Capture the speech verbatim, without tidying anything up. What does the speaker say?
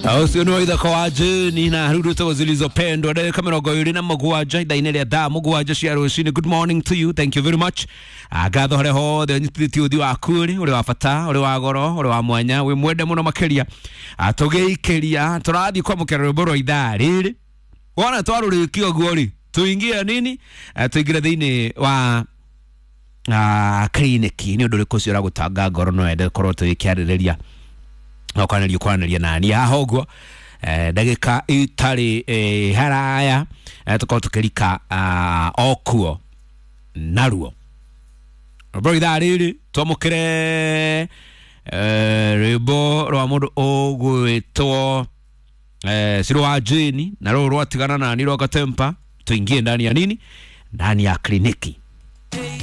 Usio no ida kwa jeni na harudu to zilizopendwa de kamera goyuri na mugwaja daine ya da mugwaja shiaro shine. Good morning to you, thank you very much. Agatho hore ho de nyititi udi wa kuri uri wa fata uri wa goro uri wa mwanya we mwende muno makeria atogeikeria turathi kwa mukero boro idhaa riri wana twarurikio guori tuingia nini tuingira thini wa ah kliniki ni undu riko cio gutanga ngoro no ende korwo tuikiaririria okanario kwanaria nani ahogwo eh dagika itari eh haraya tukao tukirika okuo naruo bro idhaa riri twamukire eh rebo rwa mundu ogwitwo eh siro wa jeni na ro rwatigana na ni ro gatempa tuingie ndani ya nini ndani ya kliniki